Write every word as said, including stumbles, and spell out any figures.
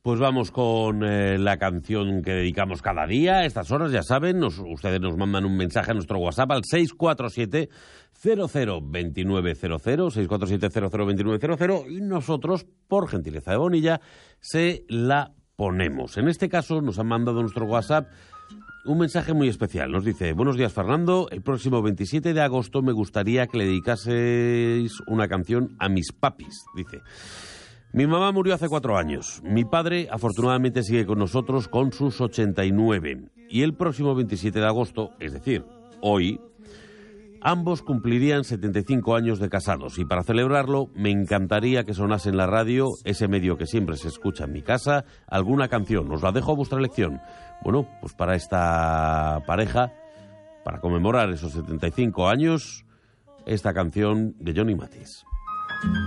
Pues vamos con eh, la canción que dedicamos cada día. A estas horas, ya saben, nos, ustedes nos mandan un mensaje a nuestro WhatsApp al seis cuatro siete, cero cero dos nueve cero cero, seis cuatro siete, cero cero dos nueve cero cero, y nosotros, por gentileza de Bonilla, se la ponemos. En este caso nos han mandado a nuestro WhatsApp un mensaje muy especial. Nos dice: buenos días, Fernando, el próximo veintisiete de agosto me gustaría que le dedicaseis una canción a mis papis. Dice: mi mamá murió hace cuatro años. Mi padre, afortunadamente, sigue con nosotros con sus ochenta y nueve. Y el próximo veintisiete de agosto, es decir, hoy, ambos cumplirían setenta y cinco años de casados. Y para celebrarlo, me encantaría que sonase en la radio, ese medio que siempre se escucha en mi casa, alguna canción. Os la dejo a vuestra elección. Bueno, pues para esta pareja, para conmemorar esos setenta y cinco años, esta canción de Johnny Mathis.